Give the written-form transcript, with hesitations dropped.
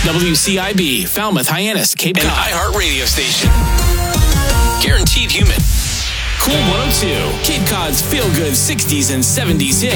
WCIB, Falmouth, Hyannis, Cape Cod. An iHeart radio station. Guaranteed human. Cool 102, Cape Cod's feel-good 60s and 70s hit.